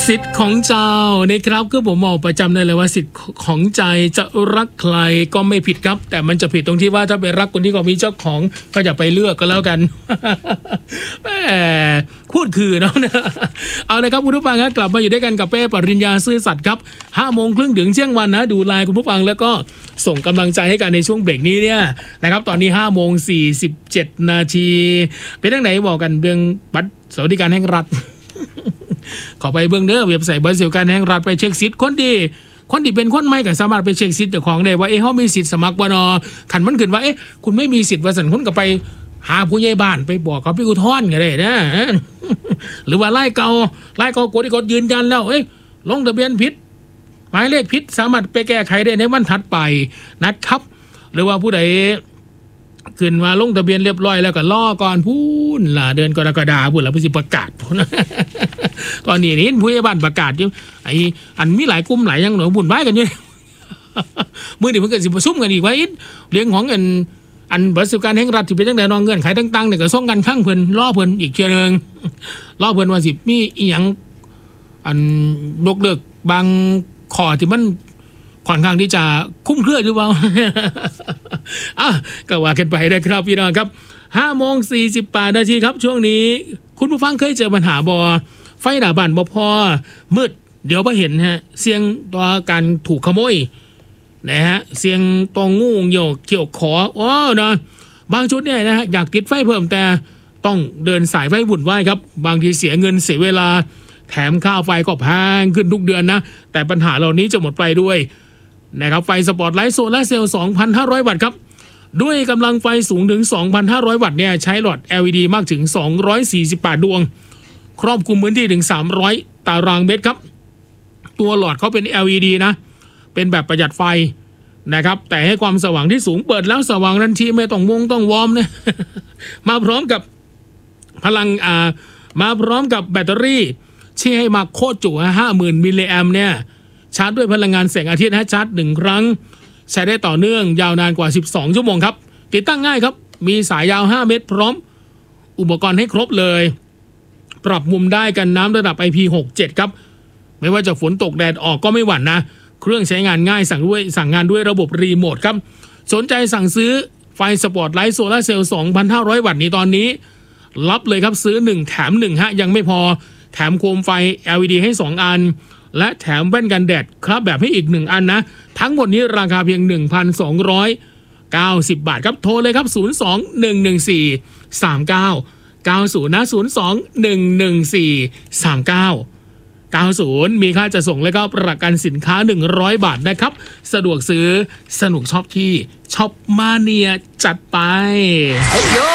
สิทธิ์ของเจ้านะครับก็ผมบอกประจำได้เลยว่าสิทธิ์ของใจจะรักใครก็ไม่ผิดครับแต่มันจะผิดตรงที่ว่าถ้าไปรักคนที่เขามีเจ้าของก็อย่าไปเลือกก็แล้วกัน แหมพูดคือเนาะเอาเลยครับคุณผู้ฟังครับกลับมาอยู่ด้วยกันกับเป้ปริญญาซื่อสัตย์ครับ5:30ถึงเที่ยงวันนะดูไลน์คุณผู้ฟังแล้วก็ส่งกำลังใจให้กันในช่วงเบรกนี้เนี่ยนะครับตอนนี้5:47เป็นทางไหนบอกกันเรื่องบัตรสวัสดิการแห่งรัฐ ขอไปเบื้องเด้อเว็บไซต์บัตรสวัสดิการแห่งรัฐไปเช็คสิทธิ์คนดีเป็นคนใหม่ก็สามารถไปเช็คสิทธิ์เจ้าของได้ว่าเเขามีสิทธิ์สมัครบ่นอขันมันขึ้นว่าคุณไม่มีสิทธิ์ว่าสันคุณก็ไปหาผู้ใหญ่บ้านไปบอกเขาไปอุทธรณ์ก็ได้นะ หรือว่าไล่เก่ากดยืนยันแล้วลงทะเบียนผิดหมายเลขผิดสามารถไปแก้ไขได้ในวันถัดไปนะครับ หรือว่าผู้ใดขึ้นมาลงทะเบียนเรียบร้อยแล้วก็ล่อก่อนพูนล่ะเดือนกรกฎาคมพูนแล้วเพิ่นสิประกาศ ตอนนี้ผู้ใหญ่บ้านประกาศอยู่อันมีหลายกลุ่มหลายอย่างหนูบุญไว้กันอยู่ มื้อนี้เพิ่นก็สิประชุมกันอีกว่าเรื่องของอันบัตรสวัสดิการแห่งรัฐที่เป็นจังได๋น้องเงื่อนไขต่างๆเนี่ยก็ส่งกันข้างเพิ่นรอเพิ่นอีกเทื่อนึงรอเพิ่นว่าสิมีอีหยังอันยกเลิกบางข้อที่มันค่อนข้างที่จะคุ้มเครือหรือเปล่า ก็ว่ากันไปได้ครับพี่น้องครับ5:48ครับช่วงนี้คุณผู้ฟังเคยเจอปัญหาบ่ไฟหน้าบ้านบ่พอมืดเดี๋ยวบ่เห็นฮะเสี่ยงต่อการถูกขโมยนะฮะเสียงตองงูเหี่ยวเกี่ยวขอนะบางชุดเนี่ยนะฮะอยากติดไฟเพิ่มแต่ต้องเดินสายไฟวุ่นวายครับบางทีเสียเงินเสียเวลาแถมค่าไฟก็แพงขึ้นทุกเดือนนะแต่ปัญหาเหล่านี้จะหมดไปด้วยนะครับไฟสปอตไลท์โซลาร์เซลล์ 2,500 วัตต์ครับด้วยกำลังไฟสูงถึง 2,500 วัตต์เนี่ยใช้หลอด LED มากถึง248ดวงครอบคลุมพื้นที่ถึง300ตารางเมตรครับตัวหลอดเขาเป็น LED นะเป็นแบบประหยัดไฟนะครับแต่ให้ความสว่างที่สูงเปิดแล้วสว่างทันทีไม่ต้องต้องวอร์มนะ มาพร้อมกับพลังมาพร้อมกับแบตเตอรี่ที่ให้มาโคตรจุ 50,000 มิลลิแอมป์เนี่ยชาร์จด้วยพลังงานแสงอาทิตย์ชาร์จ1ครั้งใช้ได้ต่อเนื่องยาวนานกว่า12ชั่วโมงครับติดตั้งง่ายครับมีสายยาว5เมตรพร้อมอุปกรณ์ให้ครบเลยปรับมุมได้กันน้ำระดับ IP67 ครับไม่ว่าจะฝนตกแดดออกก็ไม่หวั่นนะเครื่องใช้งานง่ายสั่งงานด้วยระบบรีโมทครับสนใจสั่งซื้อไฟสปอตไลท์โซลาร์เซลล์ 2,500 วัตต์นี้ตอนนี้รับเลยครับซื้อ1แถม1ฮะยังไม่พอแถมโคมไฟ LED ให้2อันและแถมแว่นกันแดดครับแบบให้อีก1อันนะทั้งหมดนี้ราคาเพียง 1,290 บาทครับโทรเลยครับ02-114-3990นะ02-114-3990มีค่าจะส่งและก็ประกันสินค้า100 บาทนะครับสะดวกซื้อสนุกชอบที่ช็อปมาเนียจัดไป